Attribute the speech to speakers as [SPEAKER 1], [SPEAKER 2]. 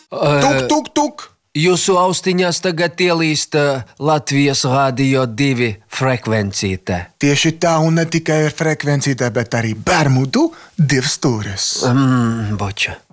[SPEAKER 1] Tuk, tuk, tuk!
[SPEAKER 2] Jūsu austiņās tagad ielīst Latvijas Rādio 2 frekvencīte.
[SPEAKER 1] Tieši tā, un ne tikai frekvencīte, bet arī Bermudu 2 stūres.
[SPEAKER 2] Boča.